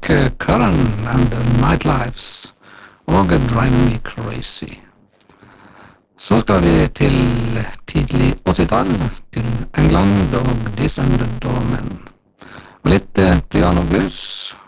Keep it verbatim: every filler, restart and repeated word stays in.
eh, Curran and the Nightlives og Drive Me Crazy. Så skal vi til tidlig åttitall, til England og This and the Doormen. Og litt eh, piano blues.